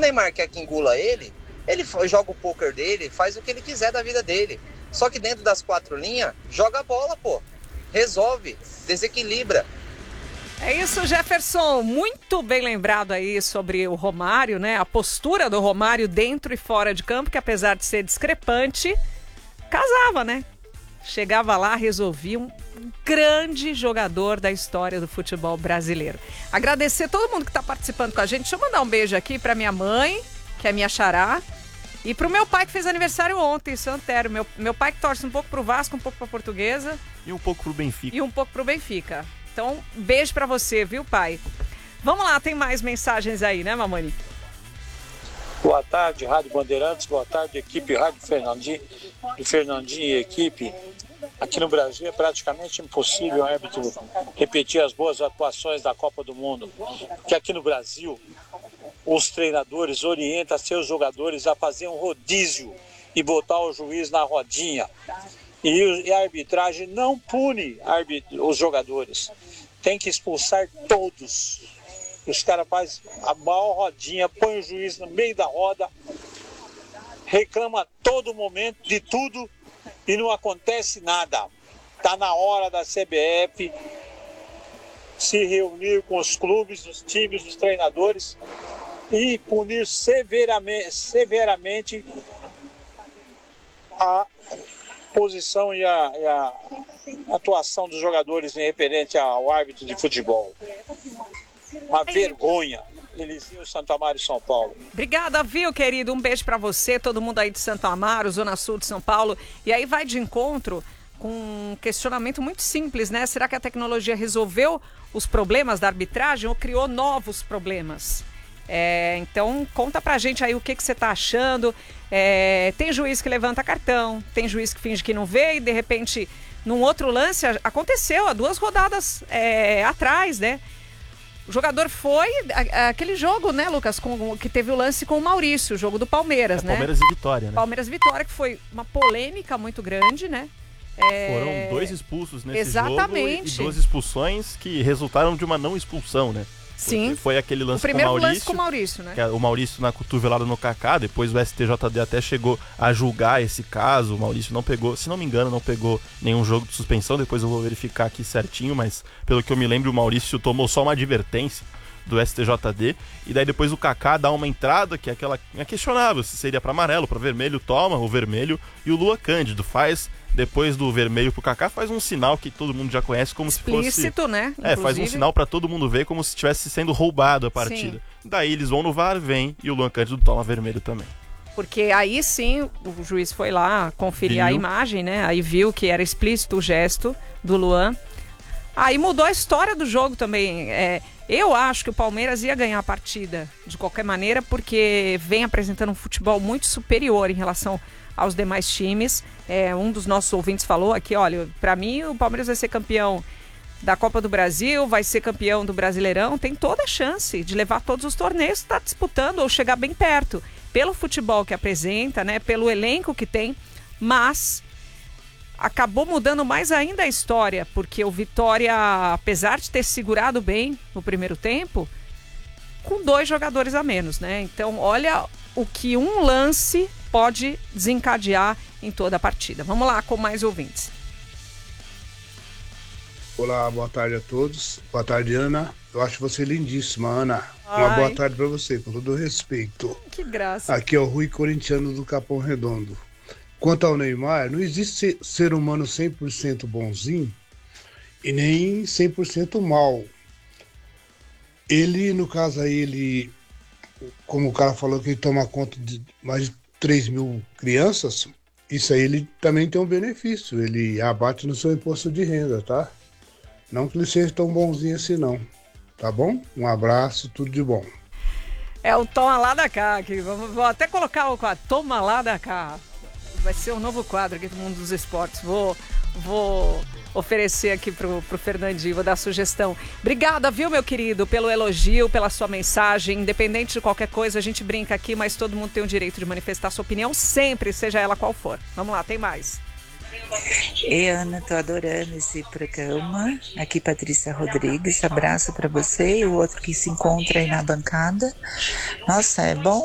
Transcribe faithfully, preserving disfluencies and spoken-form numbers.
Neymar quer que engula ele, ele joga o poker dele, faz o que ele quiser da vida dele. Só que dentro das quatro linhas, joga a bola, pô. Resolve, desequilibra. É isso, Jefferson. Muito bem lembrado aí sobre o Romário, né? A postura do Romário dentro e fora de campo, que apesar de ser discrepante, casava, né? Chegava lá, resolvia, um grande jogador da história do futebol brasileiro. Agradecer todo mundo que está participando com a gente. Deixa eu mandar um beijo aqui para minha mãe, que é minha xará, e pro meu pai que fez aniversário ontem, seu Antero. Meu, meu pai que torce um pouco pro Vasco, um pouco pra Portuguesa. E um pouco pro Benfica. E um pouco pro Benfica. Então, beijo pra você, viu, pai? Vamos lá, tem mais mensagens aí, né, Mamani? Boa tarde, Rádio Bandeirantes. Boa tarde, equipe Rádio Fernandinho. E Fernandinho e equipe. Aqui no Brasil é praticamente impossível o árbitro repetir as boas atuações da Copa do Mundo. Porque aqui no Brasil, os treinadores orientam seus jogadores a fazer um rodízio e botar o juiz na rodinha. E a arbitragem não pune os jogadores. Tem que expulsar todos. Os caras fazem a maior rodinha, põe o juiz no meio da roda, reclama a todo momento de tudo e não acontece nada. Está na hora da C B F se reunir com os clubes, os times, os treinadores e punir severamente, severamente a posição e a, e a atuação dos jogadores em referente ao árbitro de futebol. Uma vergonha. Elisinho, Santo Amaro e São Paulo. Obrigada, viu, querido? Um beijo pra você, todo mundo aí de Santo Amaro, Zona Sul de São Paulo. E aí vai de encontro com um questionamento muito simples, né? Será que a tecnologia resolveu os problemas da arbitragem ou criou novos problemas? É, então, conta pra gente aí o que, que você tá achando. É, tem juiz que levanta cartão, tem juiz que finge que não vê e, de repente, num outro lance, aconteceu há duas rodadas é, atrás, né? O jogador foi, a, aquele jogo, né, Lucas, com, que teve o lance com o Maurício, o jogo do Palmeiras, é, né? Palmeiras e Vitória, né? Palmeiras e Vitória, que foi uma polêmica muito grande, né? É... Foram dois expulsos nesse Exatamente. jogo e duas expulsões que resultaram de uma não expulsão, né? Sim. Porque foi aquele lance o primeiro com o Maurício. lance com o Maurício, né? Que é o Maurício na cotovelada no Kaká, depois o S T J D até chegou a julgar esse caso. O Maurício não pegou, se não me engano, não pegou nenhum jogo de suspensão. Depois eu vou verificar aqui certinho, mas pelo que eu me lembro, o Maurício tomou só uma advertência do S T J D, e daí depois o Kaká dá uma entrada que é aquela é questionável, se seria para amarelo, para vermelho, toma o vermelho, e o Lua Cândido faz, depois do vermelho pro Kaká, faz um sinal que todo mundo já conhece como explícito, se fosse... né? É, Inclusive... faz um sinal para todo mundo ver como se estivesse sendo roubado a partida. Sim. Daí eles vão no V A R, vem, e o Lua Cândido toma vermelho também. Porque aí sim, o juiz foi lá conferir viu. a imagem, né? Aí viu que era explícito o gesto do Luan. Aí mudou a história do jogo também. É, eu acho que o Palmeiras ia ganhar a partida de qualquer maneira, porque vem apresentando um futebol muito superior em relação aos demais times. É, um dos nossos ouvintes falou aqui, olha, para mim o Palmeiras vai ser campeão da Copa do Brasil, vai ser campeão do Brasileirão, tem toda a chance de levar todos os torneios, está disputando ou chegar bem perto, pelo futebol que apresenta, né, pelo elenco que tem, mas... acabou mudando mais ainda a história, porque o Vitória, apesar de ter segurado bem no primeiro tempo, com dois jogadores a menos, né? Então, olha o que um lance pode desencadear em toda a partida. Vamos lá com mais ouvintes. Olá, boa tarde a todos. Boa tarde, Ana. Eu acho você lindíssima, Ana. Ai. Uma boa tarde para você, com todo respeito. Que graça. Aqui é o Rui Corintiano do Capão Redondo. Quanto ao Neymar, não existe ser humano cem por cento bonzinho e nem cem por cento mal. Ele, no caso aí, ele, como o cara falou que ele toma conta de mais de três mil crianças, isso aí ele também tem um benefício, ele abate no seu imposto de renda, tá? Não que ele seja tão bonzinho assim não, tá bom? Um abraço, tudo de bom. É o Toma Lá da Cá, aqui. Vou até colocar o quadro, Toma Lá da Cá. Vai ser um novo quadro aqui do Mundo dos Esportes. Vou, vou oferecer aqui pro, pro Fernandinho, vou dar sugestão. Obrigada, viu, meu querido, pelo elogio, pela sua mensagem. Independente de qualquer coisa, a gente brinca aqui, mas todo mundo tem o direito de manifestar sua opinião sempre, seja ela qual for. Vamos lá, tem mais. Ei, Ana, tô adorando esse programa. Aqui, Patrícia Rodrigues. Abraço pra você e o outro que se encontra aí na bancada. Nossa, é bom